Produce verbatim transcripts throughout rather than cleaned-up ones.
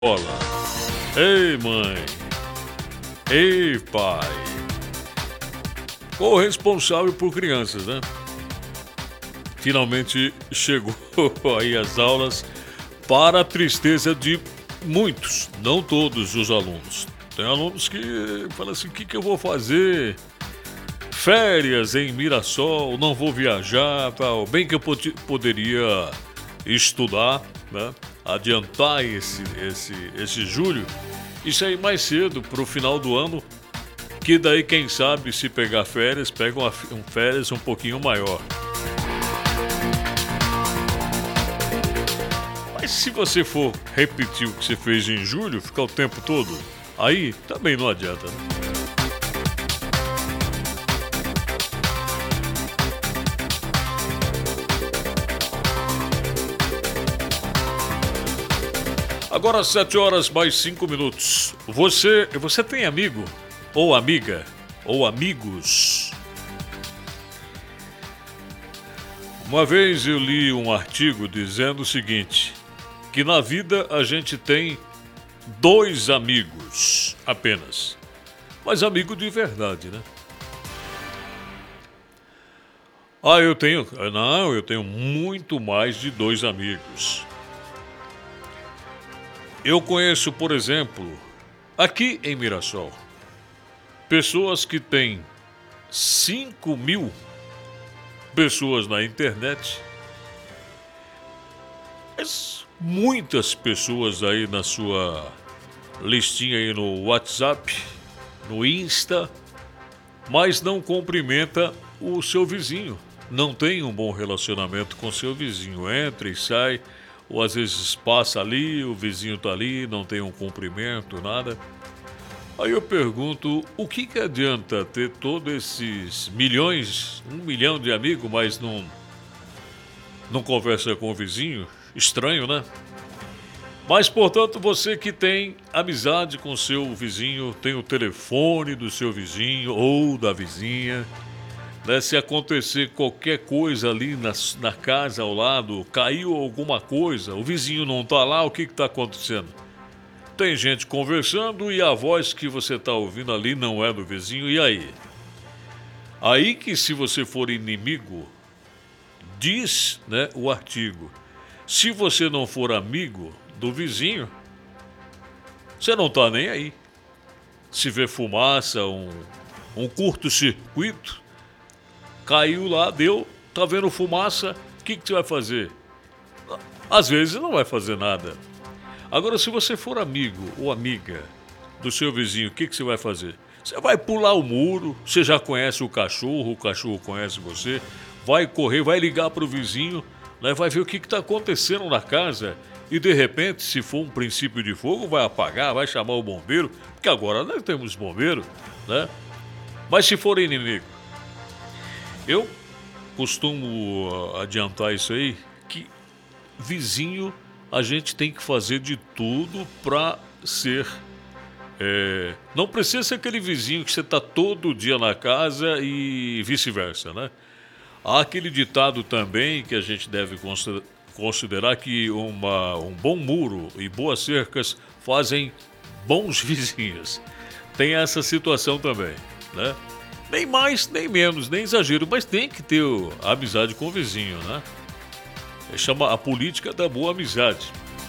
Bola. Ei, mãe. Ei, pai. Corresponsável por crianças, né? Finalmente chegou aí as aulas, para a tristeza de muitos, não todos os alunos. Tem alunos que falam assim: o que, que eu vou fazer? Férias em Mirassol, não vou viajar, tal. Bem que eu pod- poderia estudar, né? Adiantar esse, esse, esse julho e sair mais cedo para o final do ano, que daí, quem sabe, se pegar férias, pega uma, um férias um pouquinho maior. Mas se você for repetir o que você fez em julho, ficar o tempo todo, aí também não adianta, né? Agora sete horas mais cinco minutos. Você, você tem amigo ou amiga ou amigos? Uma vez eu li um artigo dizendo o seguinte: que na vida a gente tem dois amigos apenas, mas amigo de verdade, né? Ah, eu tenho, não, eu tenho muito mais de dois amigos. Eu conheço, por exemplo, aqui em Mirassol, pessoas que têm cinco mil pessoas na internet, mas muitas pessoas aí na sua listinha aí no WhatsApp, no Insta, mas não cumprimenta o seu vizinho. Não tem um bom relacionamento com seu vizinho, entra e sai, ou às vezes passa ali, o vizinho tá ali, não tem um cumprimento, nada. Aí eu pergunto: o que que adianta ter todos esses milhões, um milhão de amigos, mas não, não conversa com o vizinho? Estranho, né? Mas, portanto, você que tem amizade com seu vizinho, tem o telefone do seu vizinho ou da vizinha, né? Se acontecer qualquer coisa ali na, na casa ao lado, caiu alguma coisa, o vizinho não tá lá, o que que tá acontecendo? Tem gente conversando e a voz que você tá ouvindo ali não é do vizinho, e aí? Aí que, se você for inimigo, diz, né, o artigo, se você não for amigo do vizinho, você não tá nem aí. Se vê fumaça, um, um curto-circuito, caiu lá, deu, tá vendo fumaça, o que que você vai fazer? Às vezes não vai fazer nada. Agora, se você for amigo ou amiga do seu vizinho, o que que você vai fazer? Você vai pular o muro, você já conhece o cachorro, o cachorro conhece você, vai correr, vai ligar para o vizinho, né, vai ver o que que tá acontecendo na casa e, de repente, se for um princípio de fogo, vai apagar, vai chamar o bombeiro, porque agora nós temos bombeiro, né? Mas se for inimigo, eu costumo ah, adiantar isso aí, que vizinho a gente tem que fazer de tudo para ser... é, não precisa ser aquele vizinho que você está todo dia na casa e vice-versa, né? Há aquele ditado também que a gente deve consider- considerar que uma, um bom muro e boas cercas fazem bons vizinhos. Tem essa situação também, né? Nem mais, nem menos, nem exagero, mas tem que ter o- a amizade com o vizinho, né? É, chama a política da boa amizade.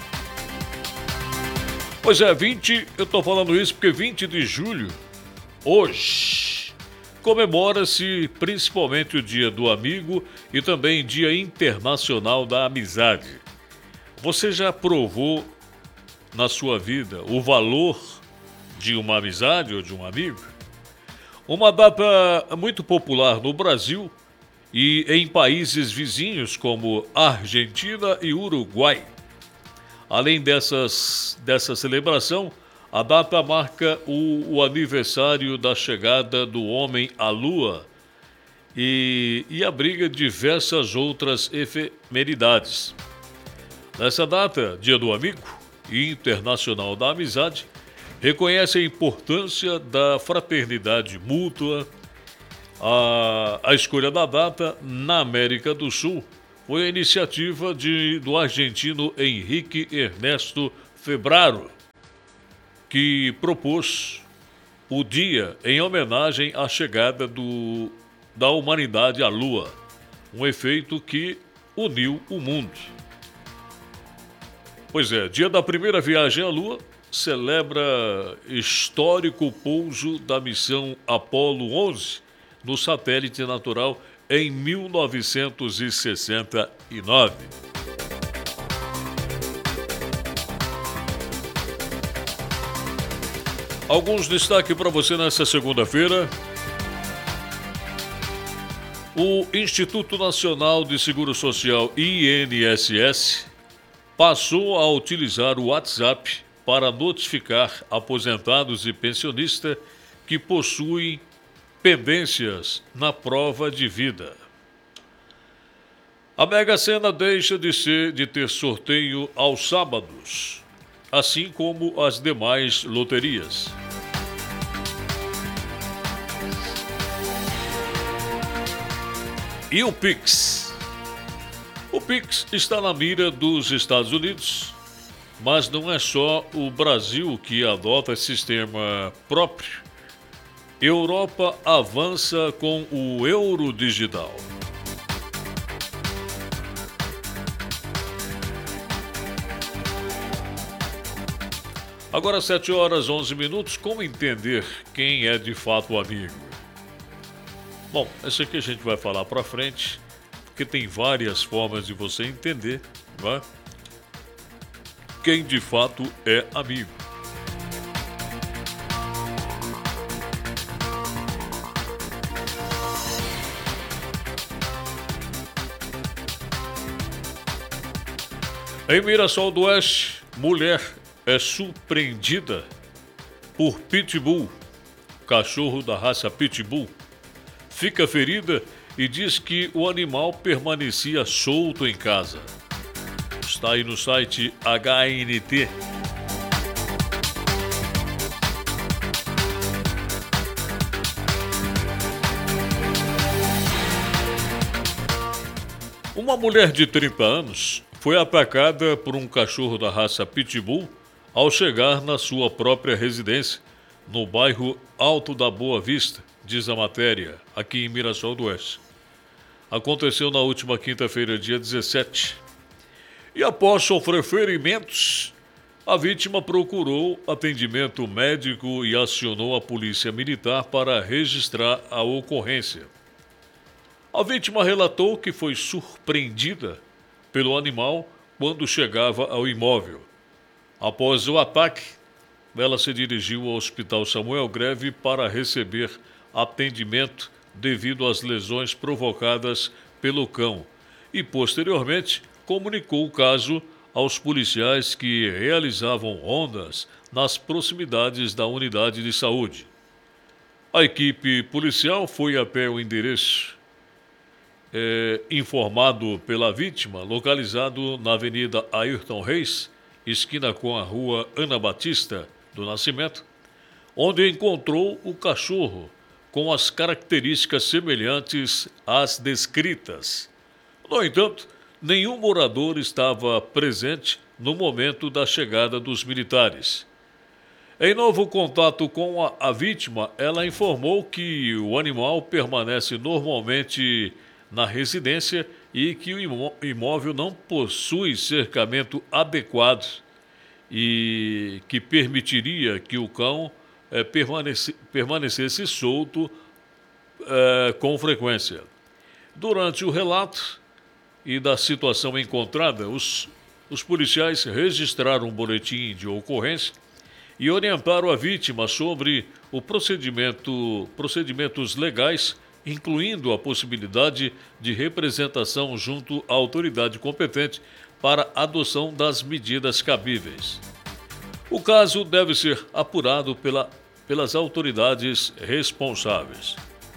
Pois é, vinte, eu tô falando isso porque vinte de julho, hoje, comemora-se principalmente o Dia do Amigo e também Dia Internacional da Amizade. Você já provou na sua vida o valor de uma amizade ou de um amigo? Uma data muito popular no Brasil e em países vizinhos como Argentina e Uruguai. Além dessas, dessa celebração, a data marca o, o aniversário da chegada do homem à Lua e, e abriga diversas outras efemeridades. Nessa data, Dia do Amigo e Internacional da Amizade, reconhece a importância da fraternidade mútua. A, a escolha da data na América do Sul foi a iniciativa de, do argentino Henrique Ernesto Febraro, que propôs o dia em homenagem à chegada do, da humanidade à Lua, um efeito que uniu o mundo. Pois é, dia da primeira viagem à Lua celebra histórico pouso da missão Apollo onze no satélite natural em mil novecentos e sessenta e nove. Alguns destaques para você nessa segunda-feira. O Instituto Nacional de Seguro Social, I N S S, passou a utilizar o WhatsApp para notificar aposentados e pensionistas que possuem pendências na prova de vida. A Mega Sena deixa de ser de ter sorteio aos sábados, assim como as demais loterias. E o Pix? O Pix está na mira dos Estados Unidos, mas não é só o Brasil que adota sistema próprio. Europa avança com o euro digital. Agora sete horas e onze minutos, como entender quem é de fato o amigo? Bom, isso aqui a gente vai falar para frente, porque tem várias formas de você entender, não é? Quem de fato é amigo. Em Mirassol do Oeste, mulher é surpreendida por Pitbull, cachorro da raça Pitbull. Fica ferida e diz que o animal permanecia solto em casa. Está aí no site H N T. Uma mulher de trinta anos foi atacada por um cachorro da raça Pitbull ao chegar na sua própria residência, no bairro Alto da Boa Vista, diz a matéria, aqui em Mirassol do Oeste. Aconteceu na última quinta-feira, dia dezessete. E após sofrer ferimentos, a vítima procurou atendimento médico e acionou a polícia militar para registrar a ocorrência. A vítima relatou que foi surpreendida pelo animal quando chegava ao imóvel. Após o ataque, ela se dirigiu ao Hospital Samuel Greve para receber atendimento devido às lesões provocadas pelo cão e, posteriormente, comunicou o caso aos policiais que realizavam rondas nas proximidades da unidade de saúde. A equipe policial foi até o endereço é, informado pela vítima, localizado na Avenida Ayrton Reis, esquina com a Rua Ana Batista do Nascimento, onde encontrou o cachorro com as características semelhantes às descritas. No entanto, nenhum morador estava presente no momento da chegada dos militares. Em novo contato com a, a vítima, ela informou que o animal permanece normalmente na residência e que o imó- imóvel não possui cercamento adequado e que permitiria que o cão É, permanece, permanecesse solto é, com frequência. Durante o relato e da situação encontrada, os, os policiais registraram um boletim de ocorrência e orientaram a vítima sobre o procedimento, procedimentos legais, incluindo a possibilidade de representação junto à autoridade competente para adoção das medidas cabíveis. O caso deve ser apurado pela pelas autoridades responsáveis.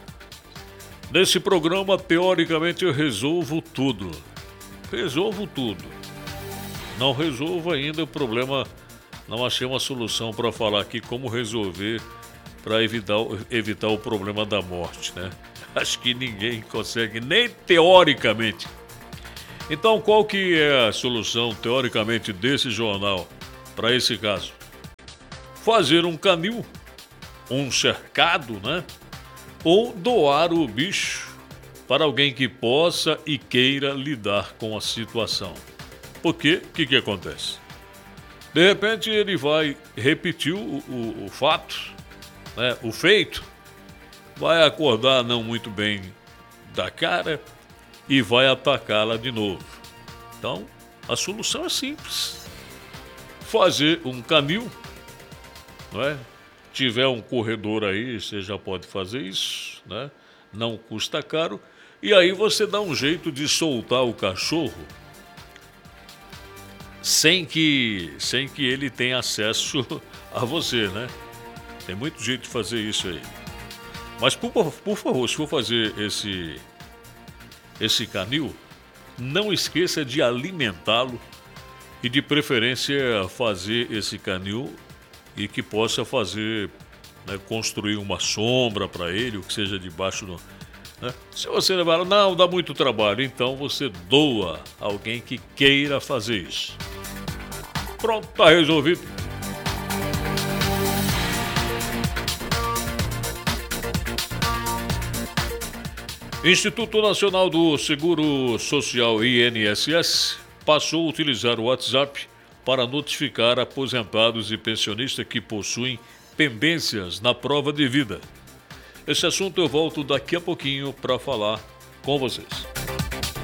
Nesse programa, teoricamente, eu resolvo tudo. Resolvo tudo. Não resolvo ainda o problema, não achei uma solução para falar aqui como resolver para evitar, evitar o problema da morte, né? Acho que ninguém consegue, nem teoricamente. Então, qual que é a solução, teoricamente, desse jornal para esse caso? fazer um canil, um cercado, né? Ou doar o bicho para alguém que possa e queira lidar com a situação. Porque o que, que acontece? De repente ele vai repetir o, o, o fato, né? O feito, vai acordar não muito bem da cara e vai atacá-la de novo. Então, a solução é simples. Fazer um canil, não é? Tiver um corredor aí, você já pode fazer isso, né? Não custa caro. E aí você dá um jeito de soltar o cachorro sem que, sem que ele tenha acesso a você, né? Tem muito jeito de fazer isso aí. Mas por, por favor, se for fazer esse, esse canil, não esqueça de alimentá-lo e de preferência fazer esse canil e que possa fazer, né, construir uma sombra para ele, o que seja debaixo do... Né? Se você levar, não, dá muito trabalho, então você doa a alguém que queira fazer isso. Pronto, tá resolvido. Instituto Nacional do Seguro Social, I N S S, passou a utilizar o WhatsApp para notificar aposentados e pensionistas que possuem pendências na prova de vida. Esse assunto eu volto daqui a pouquinho para falar com vocês.